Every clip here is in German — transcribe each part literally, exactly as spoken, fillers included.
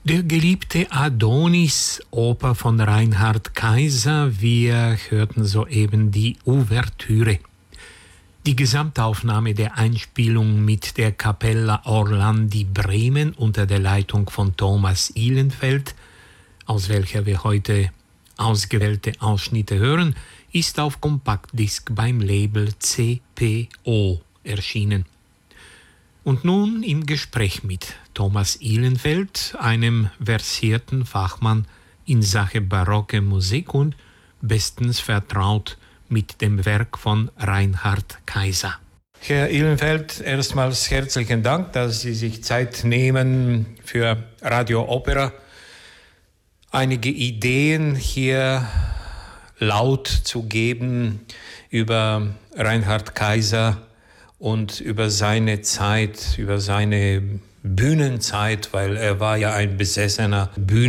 Der geliebte Adonis, Oper von Reinhard Kaiser. Wir hörten soeben die Ouvertüre. Die Gesamtaufnahme der Einspielung mit der Capella Orlandi Bremen unter der Leitung von Thomas Ihlenfeld, aus welcher wir heute ausgewählte Ausschnitte hören, ist auf Kompaktdisk beim Label C P O erschienen. Und nun im Gespräch mit Thomas Ihlenfeld, einem versierten Fachmann in Sache barocke Musik und bestens vertraut mit dem Werk von Reinhard Kaiser. Herr Ihlenfeld, erstmals herzlichen Dank, dass Sie sich Zeit nehmen für Radio Opera. Einige Ideen hier laut zu geben über Reinhard Kaiser und über seine Zeit, über seine Bühnenzeit, weil er war ja ein besessener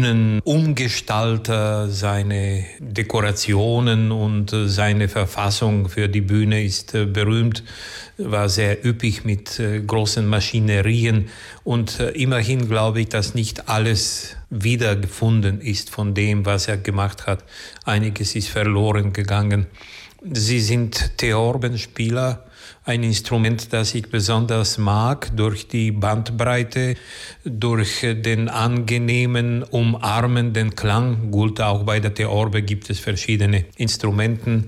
Bühnenumgestalter. Seine Dekorationen und seine Verfassung für die Bühne ist berühmt, war sehr üppig mit großen Maschinerien. Und immerhin glaube ich, dass nicht alles wiedergefunden ist von dem, was er gemacht hat. Einiges ist verloren gegangen. Sie sind Theorbenspieler, ein Instrument, das ich besonders mag, durch die Bandbreite, durch den angenehmen, umarmenden Klang. Gut, auch bei der Theorbe gibt es verschiedene Instrumenten.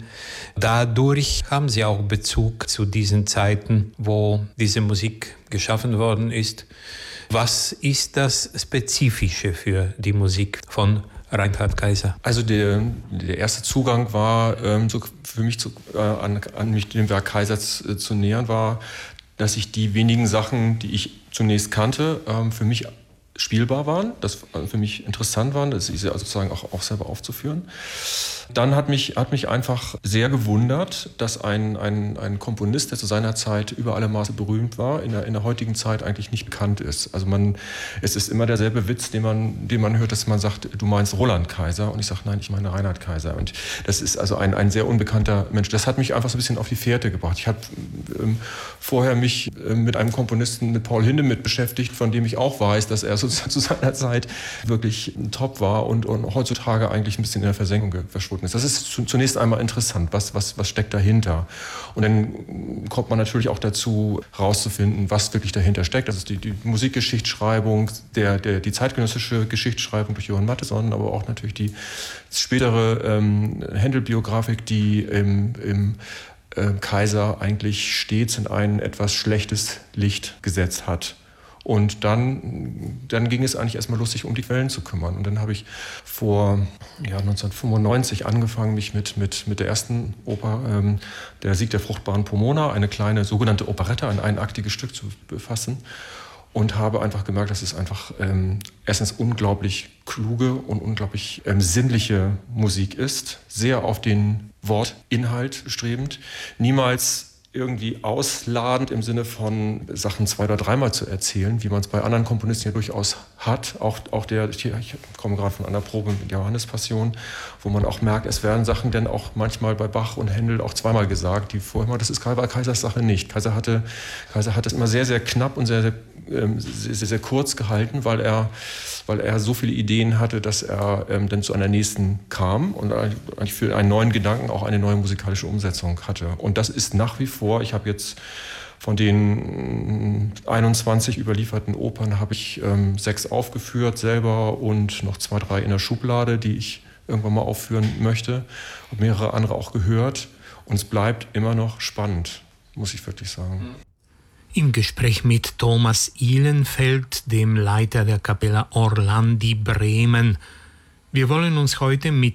Dadurch haben sie auch Bezug zu diesen Zeiten, wo diese Musik geschaffen worden ist. Was ist das Spezifische für die Musik von Reinhard Kaiser? Also der, der erste Zugang war ähm, so für mich zu, äh, an, an mich dem Werk Kaisers äh, zu nähern, war, dass ich die wenigen Sachen, die ich zunächst kannte, ähm, für mich spielbar waren, das für mich interessant waren, das ist also sozusagen auch, auch selber aufzuführen. Dann hat mich, hat mich einfach sehr gewundert, dass ein, ein, ein Komponist, der zu seiner Zeit über alle Maße berühmt war, in der, in der heutigen Zeit eigentlich nicht bekannt ist. Also man, es ist immer derselbe Witz, den man, den man hört, dass man sagt, du meinst Roland Kaiser, und ich sage, nein, ich meine Reinhard Kaiser. Und das ist also ein, ein sehr unbekannter Mensch. Das hat mich einfach so ein bisschen auf die Fährte gebracht. Ich habe ähm, vorher mich äh, mit einem Komponisten, mit Paul Hindemith beschäftigt, von dem ich auch weiß, dass er so zu seiner Zeit wirklich top war und, und heutzutage eigentlich ein bisschen in der Versenkung verschwunden ist. Das ist zunächst einmal interessant, was, was, was steckt dahinter. Und dann kommt man natürlich auch dazu, herauszufinden, was wirklich dahinter steckt. Das ist die, die Musikgeschichtsschreibung, der, der, die zeitgenössische Geschichtsschreibung durch Johann Mattheson, aber auch natürlich die spätere ähm, Händel-Biografik, die im, im äh, Kaiser eigentlich stets in ein etwas schlechtes Licht gesetzt hat. Und dann, dann ging es eigentlich erstmal lustig, um die Quellen zu kümmern. Und dann habe ich vor ja, neunzehnhundertfünfundneunzig angefangen, mich mit, mit, mit der ersten Oper, ähm, Der Sieg der fruchtbaren Pomona, eine kleine sogenannte Operette, ein einaktiges Stück zu befassen. Und habe einfach gemerkt, dass es einfach ähm, erstens unglaublich kluge und unglaublich ähm, sinnliche Musik ist. Sehr auf den Wortinhalt strebend. Niemals irgendwie ausladend im Sinne von Sachen zwei- oder dreimal zu erzählen, wie man es bei anderen Komponisten ja durchaus hat. Auch, auch der, ich komme gerade von einer Probe mit Johannespassion, wo man auch merkt, es werden Sachen dann auch manchmal bei Bach und Händel auch zweimal gesagt, die vorher mal, das ist bei Kaisers Sache nicht. Kaiser hatte, Kaiser hat das immer sehr, sehr knapp und sehr, sehr, sehr, sehr, sehr kurz gehalten, weil er, weil er so viele Ideen hatte, dass er ähm, dann zu einer nächsten kam und eigentlich für einen neuen Gedanken auch eine neue musikalische Umsetzung hatte. Und das ist nach wie vor, ich habe jetzt von den einundzwanzig überlieferten Opern habe ich ähm, sechs aufgeführt selber und noch zwei, drei in der Schublade, die ich irgendwann mal aufführen möchte. Habe mehrere andere auch gehört und es bleibt immer noch spannend, muss ich wirklich sagen. Im Gespräch mit Thomas Ihlenfeld, dem Leiter der Capella Orlandi Bremen. Wir wollen uns heute mit